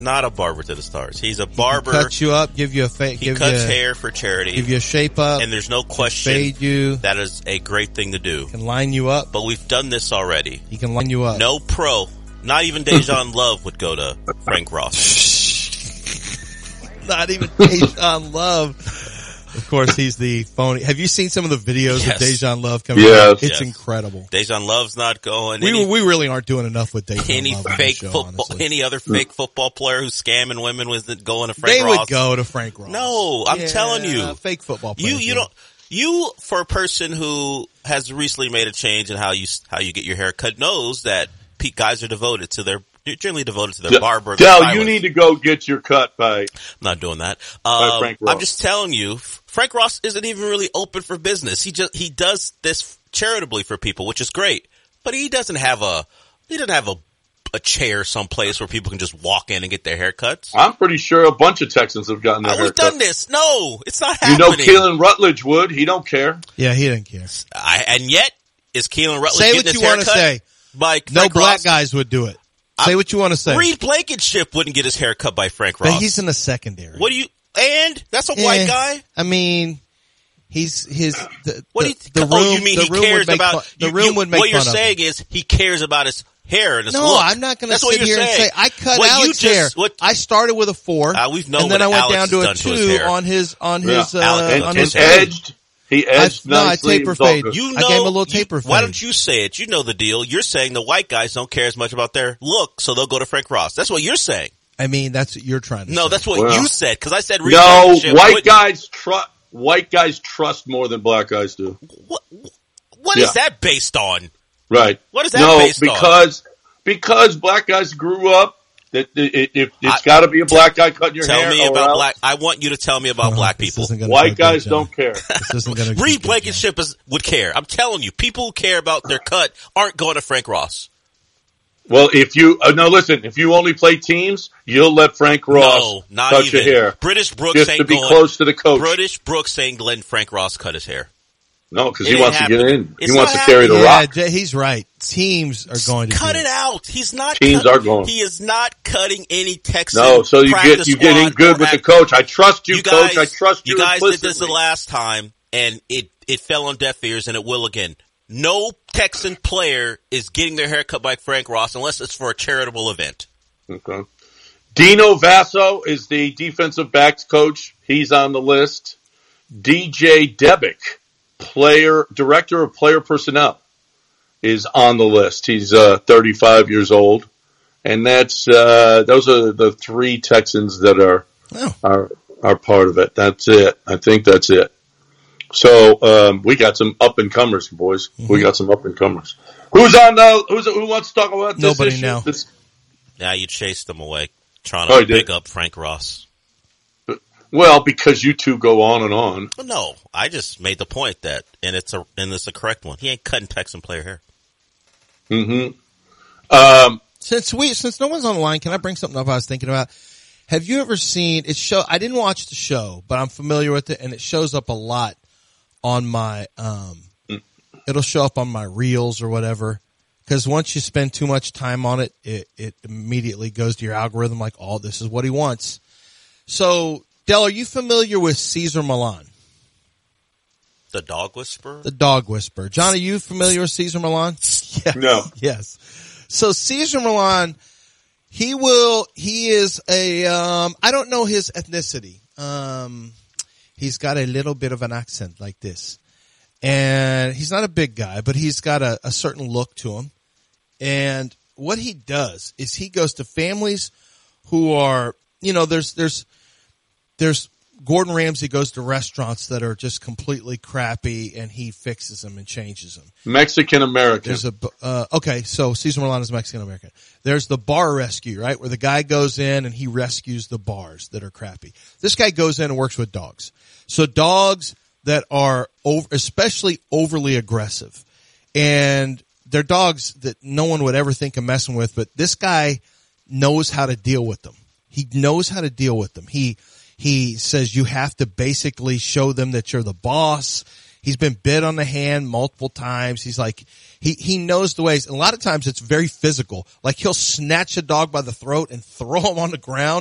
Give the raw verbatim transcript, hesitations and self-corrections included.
not a barber to the stars. He's a barber. He can cut you up, give you a fade. He give cuts you, hair for charity. Give you a shape up. And there's no question fade you. that is a great thing to do. He can line you up. But we've done this already. He can line you up. No pro, not even Dejan Love would go to Frank Ross. Not even Dejan Love. Of course, he's the phony. Have you seen some of the videos yes. of Dejan Love coming yes. out? It's yes. incredible. Dejan Love's not going. We any, we really aren't doing enough with Dejan any Love. fake show, football, honestly. any other fake football player who's scamming women was going to Frank they Ross. They would go to Frank Ross. No, I'm yeah, telling you, fake football players. You you don't. You, for a person who has recently made a change in how you how you get your hair cut, knows that guys are devoted to their generally devoted to their D- barber. Dell, you need to go get your cut by. I'm not doing that. By um, Frank Ross. I'm just telling you, Frank Ross isn't even really open for business. He just he does this charitably for people, which is great. But he doesn't have a he doesn't have a a chair someplace where people can just walk in and get their haircuts. I'm pretty sure a bunch of Texans have gotten their oh, haircuts. We've done this. No, it's not You happening. know, Keelan Rutledge would. He don't care. Yeah, he didn't care. I, and yet, is Keelan Rutledge say getting what his you want to haircut? say? Like no Frank black Ross? guys would do it. Say I'm, what you want to say. Reed Blankenship wouldn't get his hair cut by Frank Ross. But he's in the secondary. What do you? And that's a eh, white guy. I mean, he's his. The, what do the, you? the room, oh, you mean the he room cares would make about? Fun, the you, room you, would make What you're fun saying of him. is he cares about his hair and his no, look. I'm not going to That's what sit you're here saying. and say I cut what Alex you just, hair. What, I started with a four, uh, we've known and then what I went Alex down to a has done to his two hair. on his on Yeah. his uh, Alex on And, his and edged. He edged I, no, I nicely. taper It was all fade. good. You know, I gave him a little you, taper fade. Why don't you say it? You know the deal. You're saying the white guys don't care as much about their look, so they'll go to Frank Ross. That's what you're saying. I mean, that's what you're trying to No, say. that's what Well, you said, because I said Reed No, Blankenship white wouldn't. guys trust. White guys trust more than black guys do. What, what Yeah. is that based on? Right. What is that no, based on? because because black guys grew up. That it, it, it, it's I- got to be a black guy cutting your Tell hair. me or about else black. I want you to tell me about Oh, black this people. isn't gonna White go guys good, don't John. care. This isn't going to Reed Blankenship is, would care. I'm telling you, people who care about their cut aren't going to Frank Ross. Well, if you uh, no, listen. If you only play teams, you'll let Frank Ross No, not cut even. your hair British Brooks just ain't to be going. close to the coach. British Brooks ain't letting Frank Ross cut his hair. No, because It he ain't wants to get happening. in. It's he wants to not carry the Yeah, rock. Jay, he's right. Teams are going to Cut do it out. He's not. Teams cut, are going. He is not cutting any Texan. No, so you practice get you get in squad good or with the act- coach. I trust you, You guys, coach. I trust you. you guys did this the implicitly. last time, and it it fell on deaf ears, and it will again. No Texan player is getting their hair cut by Frank Ross unless it's for a charitable event. Okay. Dino Vasso is the defensive backs coach. He's on the list. D J Debick, player director of player personnel, is on the list. He's uh, thirty-five years old, and that's uh, those are the three Texans that are Oh. are are part of it. That's it. I think that's it. So um, we got some up and comers, boys. Mm-hmm. We got some up and comers. Who's on the? Who's who wants to talk about this Nobody issue? now. This, Now you chased them away, trying Oh, to you did? pick up Frank Ross. well, because you two go on and on. Well, no, I just made the point that, and it's a and it's a correct one. He ain't cutting Texan player hair. Mm-hmm. Um, Since we, since no one's on the line, can I bring something up I was thinking about? Have you ever seen it show? I didn't watch the show, but I'm familiar with it, and it shows up a lot on my. Um, it'll show up on my reels or whatever. Because once you spend too much time on it, it, it immediately goes to your algorithm like, "Oh, this is what he wants." So, Del, are you familiar with Cesar Millan, The dog whisperer. the dog whisperer? John, are you familiar with Cesar Millan? Yes. No. Yes. So Cesar Millan, he will. He is a. Um, I don't know his ethnicity. Um, he's got a little bit of an accent like this, and he's not a big guy, but he's got a, a certain look to him. And what he does is he goes to families who are, you know, there's there's there's Gordon Ramsay goes to restaurants that are just completely crappy, and he fixes them and changes them. Mexican American. There's a uh, okay, so Cesar Millan is Mexican American. There's the bar rescue, right, where the guy goes in and he rescues the bars that are crappy. This guy goes in and works with dogs. So dogs that are over, especially overly aggressive, and they're dogs that no one would ever think of messing with. But this guy knows how to deal with them. He knows how to deal with them. He He says you have to basically show them that you're the boss. He's been bit on the hand multiple times. He's like, he, he knows the ways. And a lot of times it's very physical. Like he'll snatch a dog by the throat and throw him on the ground.